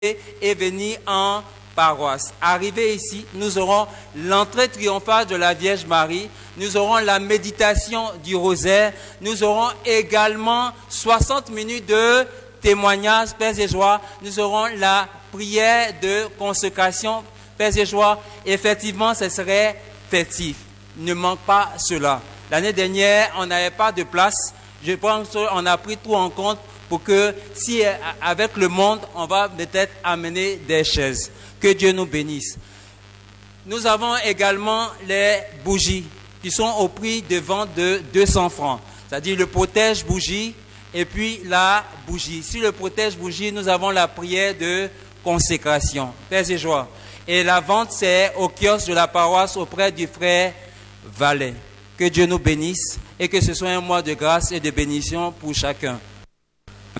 et venir en paroisse. Arrivé ici, nous aurons l'entrée triomphale de la Vierge Marie, nous aurons la méditation du rosaire, nous aurons également 60 minutes de témoignage, Pères et joie, nous aurons la prière de consécration, Pères et joie. Effectivement, ce serait festif. Ne manque pas cela. L'année dernière, on n'avait pas de place. Je pense qu'on a pris tout en compte pour que si avec le monde, on va peut-être amener des chaises. Que Dieu nous bénisse. Nous avons également les bougies qui sont au prix de vente de 200 francs. C'est-à-dire le protège bougie et puis la bougie. Sur le protège bougie, nous avons la prière de consécration. Pères et joie. Et la vente, c'est au kiosque de la paroisse auprès du frère Vallet. Que Dieu nous bénisse et que ce soit un mois de grâce et de bénédiction pour chacun.